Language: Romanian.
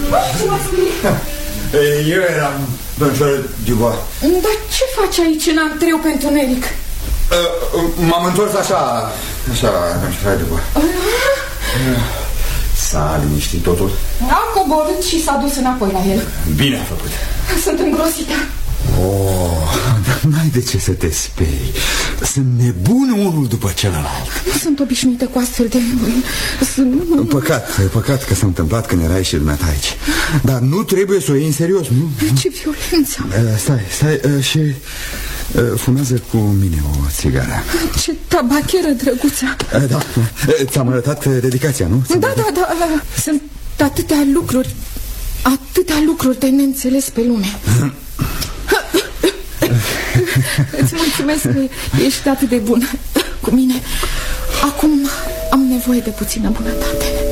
Eu eram domnișoară Dubois. Dar ce faci aici în antreu pentru întuneric? M-am întors așa, domnișoară Dubois. S-a liniștit totul? A coborât și s-a dus înapoi la el. Bine a făcut. Sunt îngrosită. Dar n-ai de ce să te sperii. Sunt nebun unul după celălalt. Nu sunt obișnuită cu astfel de... Păcat că s-a întâmplat când erai și dumneata aici. Dar nu trebuie să o iei în serios, nu? Ce violență. Stai și fumează cu mine o țigară. Ce tabacheră drăguța. Da, ți-am arătat dedicația, nu? Da. Sunt atâtea lucruri de neînțeles pe lume. Îți mulțumesc că ești atât de bună cu mine. Acum am nevoie de puțină bunătate.